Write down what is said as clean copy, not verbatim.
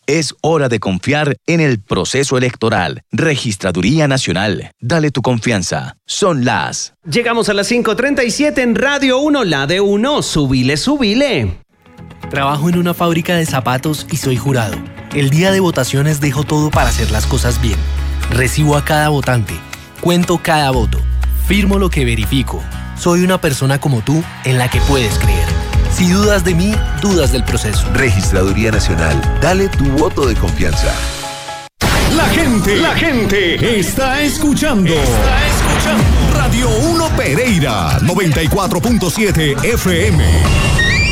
Es hora de confiar en el proceso electoral. Registraduría Nacional. Dale tu confianza. Son las... Llegamos a las 5:37 en Radio 1, la de 1. Subile, subile. Trabajo en una fábrica de zapatos y soy jurado. El día de votaciones dejo todo para hacer las cosas bien. Recibo a cada votante. Cuento cada voto. Firmo lo que verifico. Soy una persona como tú en la que puedes creer. Si dudas de mí, dudas del proceso. Registraduría Nacional. Dale tu voto de confianza. La gente está escuchando. Radio 1 Pereira, 94.7 FM.